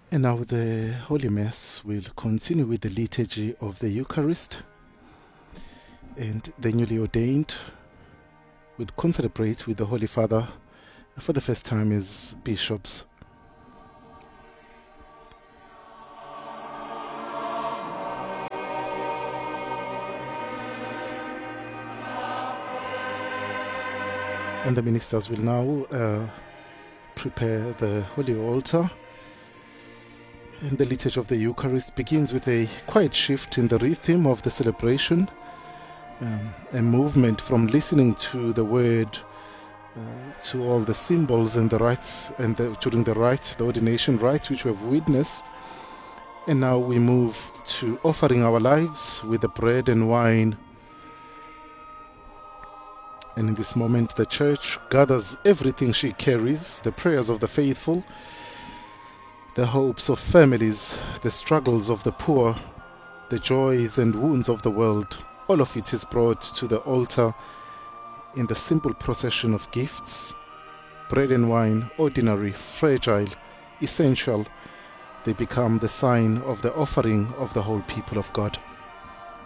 And now the Holy Mass will continue with the liturgy of the Eucharist, and the newly ordained will concelebrate with the Holy Father for the first time as bishops. And the ministers will now prepare the Holy Altar. And the liturgy of the Eucharist begins with a quiet shift in the rhythm of the celebration, a movement from listening to the word to all the symbols and the rites, and during the rite, the ordination rites which we have witnessed. And now we move to offering our lives with the bread and wine. And in this moment, the Church gathers everything she carries, the prayers of the faithful, the hopes of families, the struggles of the poor, the joys and wounds of the world. All of it is brought to the altar in the simple procession of gifts. Bread and wine, ordinary, fragile, essential, they become the sign of the offering of the whole people of God.